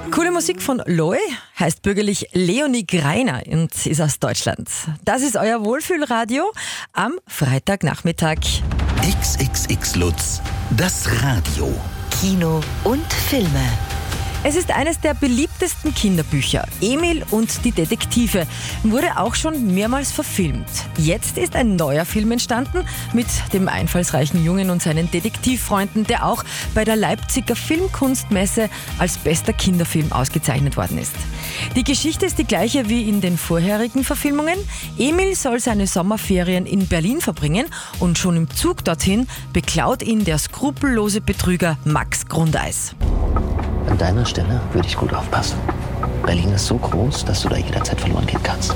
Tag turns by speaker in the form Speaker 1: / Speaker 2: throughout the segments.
Speaker 1: Coole Musik von Loe, heißt bürgerlich Leonie Greiner und ist aus Deutschland. Das ist euer Wohlfühlradio am Freitagnachmittag.
Speaker 2: XXX Lutz, das Radio.
Speaker 3: Kino und Filme.
Speaker 1: Es ist eines der beliebtesten Kinderbücher. Emil und die Detektive wurde auch schon mehrmals verfilmt. Jetzt ist ein neuer Film entstanden mit dem einfallsreichen Jungen und seinen Detektivfreunden, der auch bei der Leipziger Filmkunstmesse als bester Kinderfilm ausgezeichnet worden ist. Die Geschichte ist die gleiche wie in den vorherigen Verfilmungen. Emil soll seine Sommerferien in Berlin verbringen und schon im Zug dorthin beklaut ihn der skrupellose Betrüger Max Grundeis.
Speaker 4: An deiner Stelle würde ich gut aufpassen. Berlin ist so groß, dass du da jederzeit verloren gehen kannst.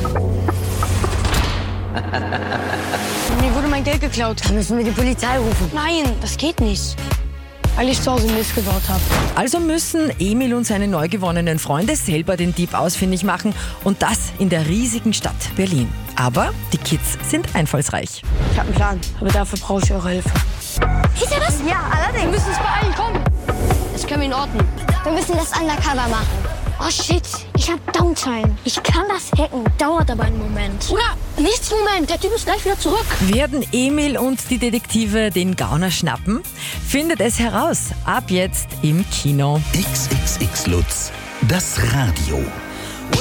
Speaker 5: Mir wurde mein Geld geklaut.
Speaker 6: Dann müssen wir die Polizei rufen.
Speaker 5: Nein, das geht nicht. Weil ich zu Hause Mist gebaut habe.
Speaker 1: Also müssen Emil und seine neu gewonnenen Freunde selber den Dieb ausfindig machen und das in der riesigen Stadt Berlin. Aber die Kids sind einfallsreich.
Speaker 5: Ich habe einen Plan, aber dafür brauche ich eure Hilfe.
Speaker 6: Ist er das? Ja, allerdings.
Speaker 5: Wir müssen uns beeilen, komm. Das können wir in Ordnung.
Speaker 6: Wir müssen das undercover machen.
Speaker 7: Oh shit, ich hab Downtime. Ich kann das hacken, dauert aber einen Moment.
Speaker 5: Oder nichts Moment, der Typ ist gleich wieder zurück.
Speaker 1: Werden Emil und die Detektive den Gauner schnappen? Findet es heraus, ab jetzt im Kino.
Speaker 2: XXX Lutz, das Radio.